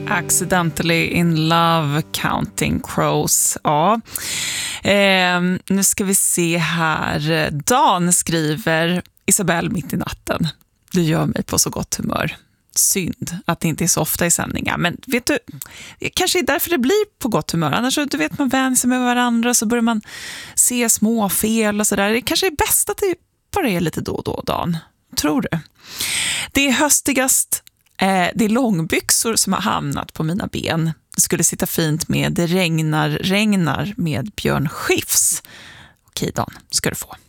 Accidentally in Love, Counting Crows. Ja. Nu ska vi se här. Dan skriver: Isabelle mitt i natten. Det gör mig på så gott humör. Synd att det inte är så ofta i sändningar. Men vet du, kanske är därför det blir på gott humör. Annars du vet man vänjer sig med varandra, så börjar man se små fel och sådär. Det kanske är bäst att det bara är lite då och då, Dan. Tror du? Det är höstigast. Det är långbyxor som har hamnat på mina ben. Det skulle sitta fint med Det regnar med Björn Skifs. Okej, Dan, ska du få.